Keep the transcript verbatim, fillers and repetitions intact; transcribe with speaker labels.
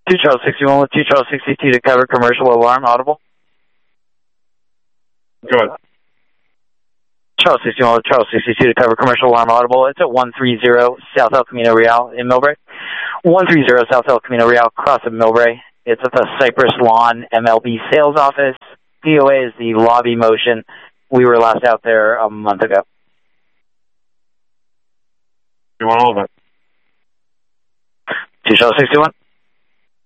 Speaker 1: two Charles sixty-one with two Charles sixty-two to cover commercial alarm audible.
Speaker 2: Go ahead.
Speaker 1: Charles sixty-one with Charles sixty-two to cover commercial alarm audible. It's at one thirty South El Camino Real in Millbrae. one thirty South El Camino Real, cross of Millbrae. It's at the Cypress Lawn M L B sales office. P O A is the lobby motion. We were last out there a month ago.
Speaker 2: You want all of it?
Speaker 1: two Charles sixty-one.